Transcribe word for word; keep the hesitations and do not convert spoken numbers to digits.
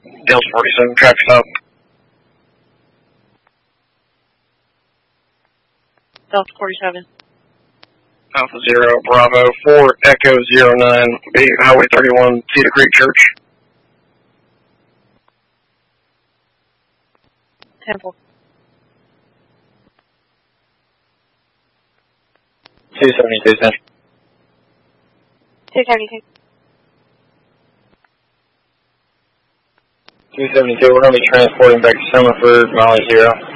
Delta forty-seven, traffic stop. Delta forty-seven. Alpha Zero, Bravo, four, Echo zero nine, B, Highway thirty-one, Cedar Creek Church. Temple. two seventy-two, Central. two seventy-two. two seventy-two, we're going to be transporting back to Summerford, Molly Zero.